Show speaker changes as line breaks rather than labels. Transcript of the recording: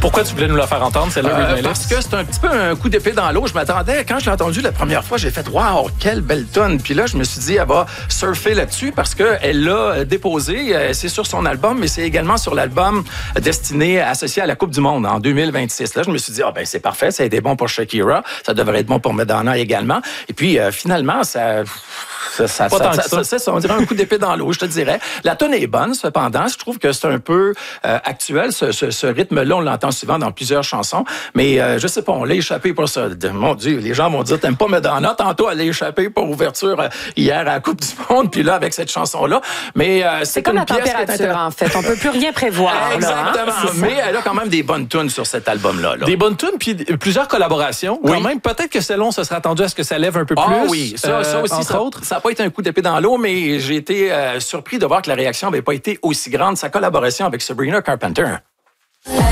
Pourquoi tu voulais nous la faire entendre, celle-là, Read My Lips?
Parce que c'est un petit peu un coup d'épée dans l'eau. Je m'attendais, quand je l'ai entendue la première fois, j'ai fait « Wow, quelle belle tonne! » Puis là, je me suis dit, elle va surfer là-dessus parce qu'elle l'a déposé. C'est sur son album, mais c'est également sur l'album destiné, associé à la Coupe du Monde en 2026. Là, je me suis dit, c'est parfait, ça a été bon pour Shakira. Ça devrait être bon pour Madonna également. Et puis, finalement, ça, on dirait un coup d'épée dans l'eau, je te dirais. La tonne est bonne, cependant. Je trouve que c'est un peu actuel, ce rythme-là. On l'entend souvent dans plusieurs chansons. Mais je sais pas, on l'a échappé pour ça. Mon Dieu, les gens vont dire, t'aimes pas Madonna? Tantôt, elle l'a échappé pour ouverture hier à la Coupe du Monde, puis là, avec cette chanson-là. Mais
c'est comme la température, en fait. On peut plus rien prévoir.
Exactement.
Là, hein?
Mais elle a quand même des bonnes tunes sur cet album-là.
Des bonnes tunes, puis plusieurs collaborations.
Oui.
Quand même, peut-être que celle-là, on se serait attendu à ce que ça lève un peu plus.
Ah oui, ça aussi,
entre autres.
Ça n'a pas été un coup d'épée dans l'eau, mais j'ai été surpris de voir que la réaction n'avait pas été aussi grande. Sa collaboration avec Sabrina Carpenter.